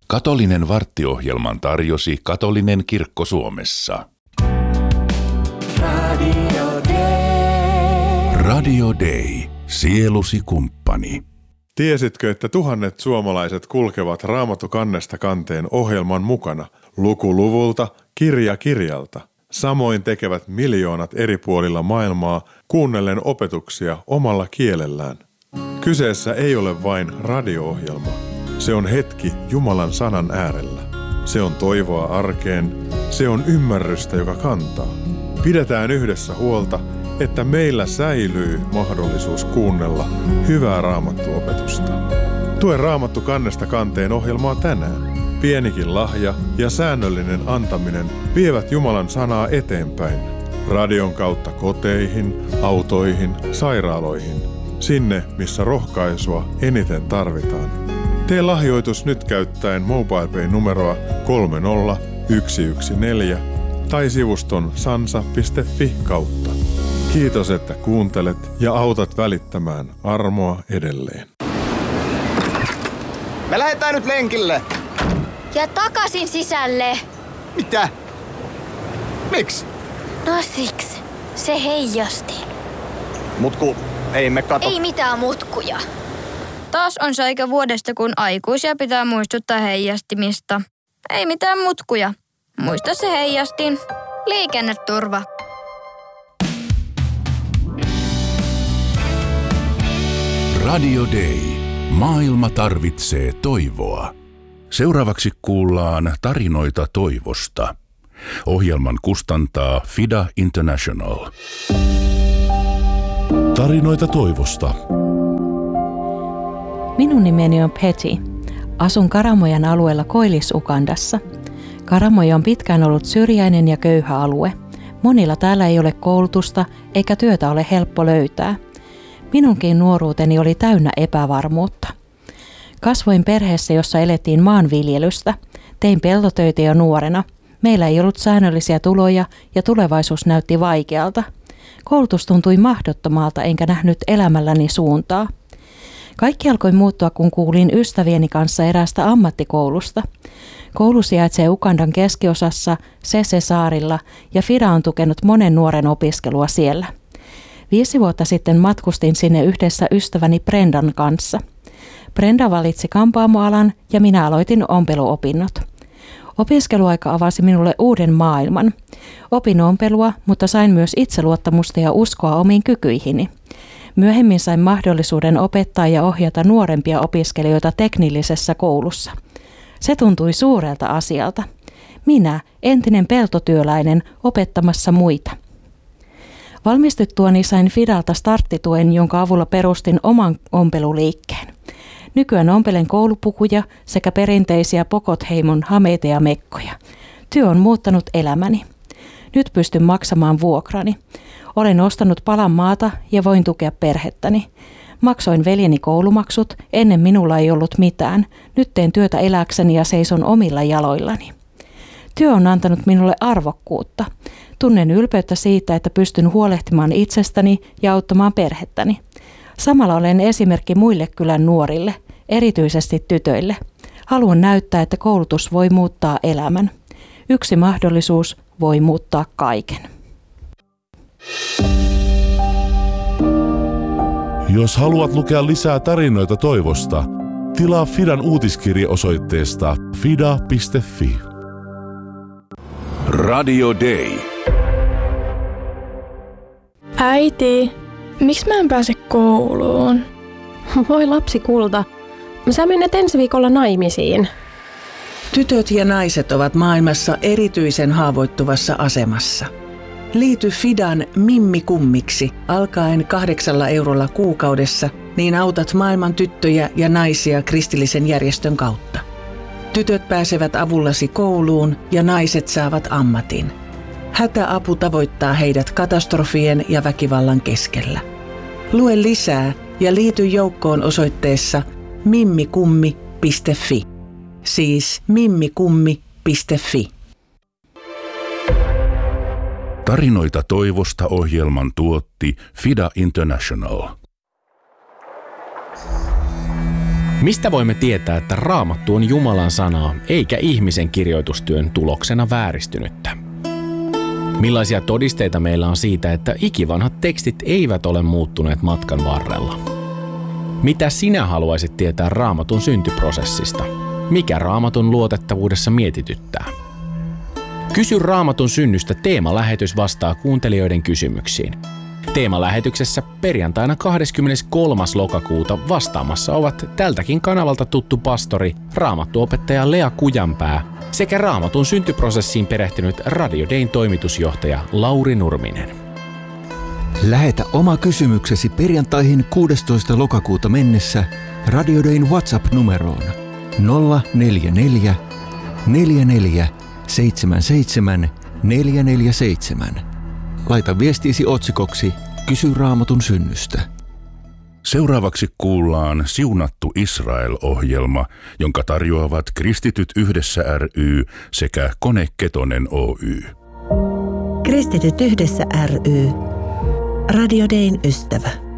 Katolinen varttiohjelman tarjosi Katolinen kirkko Suomessa. Radio Day. Sielusi kumppani. Tiesitkö, että tuhannet suomalaiset kulkevat Raamattu kannesta kanteen ohjelman mukana, luku luvulta, kirja kirjalta? Samoin tekevät miljoonat eri puolilla maailmaa kuunnellen opetuksia omalla kielellään. Kyseessä ei ole vain radio-ohjelma. Se on hetki Jumalan sanan äärellä. Se on toivoa arkeen. Se on ymmärrystä, joka kantaa. Pidetään yhdessä huolta, että meillä säilyy mahdollisuus kuunnella hyvää raamattuopetusta. Tue Raamattu kannesta kanteen ohjelmaa tänään. Pienikin lahja ja säännöllinen antaminen vievät Jumalan sanaa eteenpäin. Radion kautta koteihin, autoihin, sairaaloihin. Sinne, missä rohkaisua eniten tarvitaan. Tee lahjoitus nyt käyttäen MobilePay-numeroa 30114 tai sivuston sansa.fi kautta. Kiitos, että kuuntelet ja autat välittämään armoa edelleen. Me lähdetään nyt lenkille. Ja takaisin sisälle. Mitä? Miksi? No siksi. Se heijasti. Mutku, ei me kato. Ei mitään mutkuja. Taas on se aika vuodesta, kun aikuisia pitää muistuttaa heijastimista. Ei mitään mutkuja. Muista se heijastin. Liikenneturva. Radio Day. Maailma tarvitsee toivoa. Seuraavaksi kuullaan tarinoita toivosta. Ohjelman kustantaa FIDA International. Tarinoita toivosta. Minun nimeni on Petty. Asun Karamojan alueella Koillis-Ugandassa. Karamoja on pitkään ollut syrjäinen ja köyhä alue. Monilla täällä ei ole koulutusta eikä työtä ole helppo löytää. Minunkin nuoruuteni oli täynnä epävarmuutta. Kasvoin perheessä, jossa elettiin maanviljelystä. Tein peltotöitä jo nuorena. Meillä ei ollut säännöllisiä tuloja ja tulevaisuus näytti vaikealta. Koulutus tuntui mahdottomalta enkä nähnyt elämälläni suuntaa. Kaikki alkoi muuttua, kun kuulin ystävieni kanssa eräästä ammattikoulusta. Koulu sijaitsee Ugandan keskiosassa Sese-saarilla ja FIDA on tukenut monen nuoren opiskelua siellä. 5 vuotta sitten matkustin sinne yhdessä ystäväni Brendan kanssa. Brenda valitsi kampaamoalan ja minä aloitin ompeluopinnot. Opiskeluaika avasi minulle uuden maailman. Opin ompelua, mutta sain myös itseluottamusta ja uskoa omiin kykyihini. Myöhemmin sain mahdollisuuden opettaa ja ohjata nuorempia opiskelijoita teknillisessä koulussa. Se tuntui suurelta asialta. Minä, entinen peltotyöläinen, opettamassa muita. Valmistuttuani sain FIDalta starttituen, jonka avulla perustin oman ompeluliikkeen. Nykyään ompelen koulupukuja sekä perinteisiä Pokot-heimon hameita ja mekkoja. Työ on muuttanut elämäni. Nyt pystyn maksamaan vuokrani. Olen ostanut palan maata ja voin tukea perhettäni. Maksoin veljeni koulumaksut, ennen minulla ei ollut mitään. Nyt teen työtä elääkseni ja seison omilla jaloillani. Työ on antanut minulle arvokkuutta. Tunnen ylpeyttä siitä, että pystyn huolehtimaan itsestäni ja auttamaan perhettäni. Samalla olen esimerkki muille kylän nuorille, erityisesti tytöille. Haluan näyttää, että koulutus voi muuttaa elämän. Yksi mahdollisuus voi muuttaa kaiken. Jos haluat lukea lisää tarinoita toivosta, tilaa FIDan uutiskirje osoitteesta fida.fi. Radio Day. Äiti, miksi mä en pääse kouluun? Voi lapsi kulta, sä menet ensi viikolla naimisiin. Tytöt ja naiset ovat maailmassa erityisen haavoittuvassa asemassa. Liity FIDAn Mimmi-kummiksi alkaen 8 eurolla kuukaudessa, niin autat maailman tyttöjä ja naisia kristillisen järjestön kautta. Tytöt pääsevät avullasi kouluun ja naiset saavat ammatin. Hätäapu tavoittaa heidät katastrofien ja väkivallan keskellä. Lue lisää ja liity joukkoon osoitteessa mimmikummi.fi. Siis mimmikummi.fi. Tarinoita toivosta ohjelman tuotti FIDA International. Mistä voimme tietää, että Raamattu on Jumalan sanaa eikä ihmisen kirjoitustyön tuloksena vääristynyttä? Millaisia todisteita meillä on siitä, että ikivanhat tekstit eivät ole muuttuneet matkan varrella? Mitä sinä haluaisit tietää Raamatun syntyprosessista? Mikä Raamatun luotettavuudessa mietityttää? Kysy Raamatun synnystä teemalähetys vastaa kuuntelijoiden kysymyksiin. Teemalähetyksessä perjantaina 23. lokakuuta vastaamassa ovat tältäkin kanavalta tuttu pastori, raamattuopettaja Lea Kujanpää sekä Raamatun syntyprosessiin perehtynyt Radio Dayn toimitusjohtaja Lauri Nurminen. Lähetä oma kysymyksesi perjantaihin 16. lokakuuta mennessä Radio Dayn WhatsApp-numeroon 044 44 77 447. Laita viestiisi otsikoksi Kysy Raamatun synnystä. Seuraavaksi kuullaan Siunattu Israel-ohjelma, jonka tarjoavat Kristityt yhdessä ry sekä Kone Ketonen Oy. Kristityt yhdessä ry. Radio Dayn ystävä.